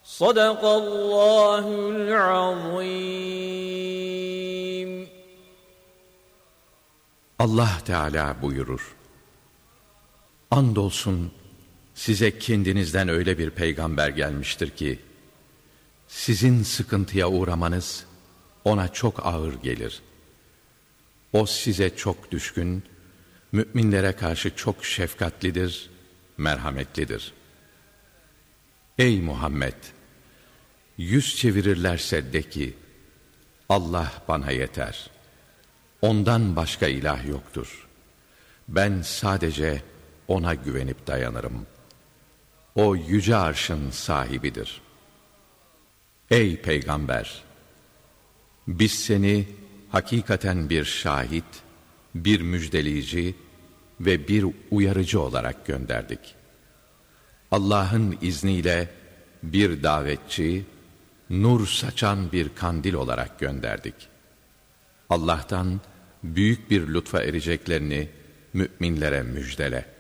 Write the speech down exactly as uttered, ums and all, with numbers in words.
Sadakallahul azim. Allah Teala buyurur: Andolsun size kendinizden öyle bir peygamber gelmiştir ki, sizin sıkıntıya uğramanız ona çok ağır gelir. O size çok düşkün, müminlere karşı çok şefkatlidir, merhametlidir. Ey Muhammed! Yüz çevirirlerse de ki, Allah bana yeter. Ondan başka ilah yoktur. Ben sadece ona güvenip dayanırım. O yüce arşın sahibidir. Ey Peygamber! Biz seni hakikaten bir şahit, bir müjdeleyici ve bir uyarıcı olarak gönderdik. Allah'ın izniyle bir davetçi, nur saçan bir kandil olarak gönderdik. Allah'tan büyük bir lütfa ereceklerini müminlere müjdele.